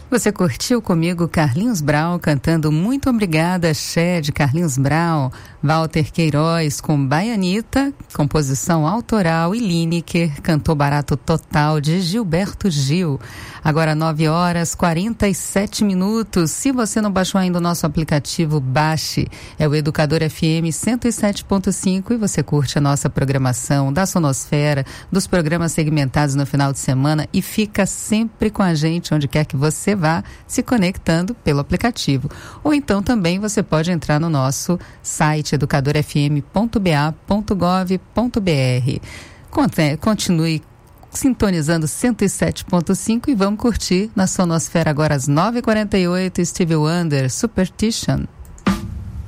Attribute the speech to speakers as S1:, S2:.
S1: Você curtiu comigo Carlinhos Brau cantando Muito Obrigada, Xé, de Carlinhos Brau, Walter Queiroz com Baianita, composição autoral, e Lineker cantou Barato Total, de Gilberto Gil. Agora 9h47. Se você não baixou ainda o nosso aplicativo, baixe. É o Educador FM 107.5 e você curte a nossa programação da Sonosfera, dos programas segmentados no final de semana e fica sempre com a gente onde quer que você vá, se conectando pelo aplicativo. Ou então também você pode entrar no nosso site educadorfm.ba.gov.br. Continue sintonizando 107.5 e vamos curtir na Sonosfera agora às 9h48, Stevie Wonder, Superstition.